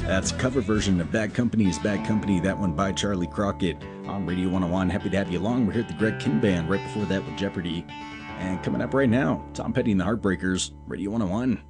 That's a cover version of Bad Company is Bad Company, that one by Charlie Crockett on Radio 101. Happy to have you along. We're here at the Greg King Band right before that with Jeopardy. And coming up right now, Tom Petty and the Heartbreakers, Radio 101.